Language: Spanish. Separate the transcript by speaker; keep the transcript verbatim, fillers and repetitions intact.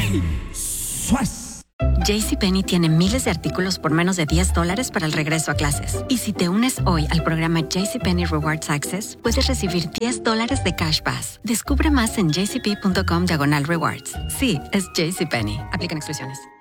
Speaker 1: ¡Suas!
Speaker 2: JCPenney tiene miles de artículos por menos de diez dólares para el regreso a clases. Y si te unes hoy al programa JCPenney Rewards Access, puedes recibir diez dólares de Cash Pass. Descubre más en jcp.com diagonal rewards. Sí, es JCPenney. Aplican exclusiones.